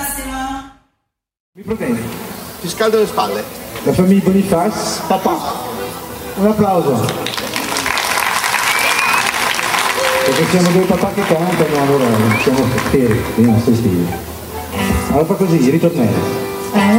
Massimo. Mi proteggi. Ti scaldo le spalle. La famiglia Bonifaz. Papà. Un applauso. Perché siamo due papà che cantano, allora siamo fieri dei nostri stili. Allora fa così, ritornello.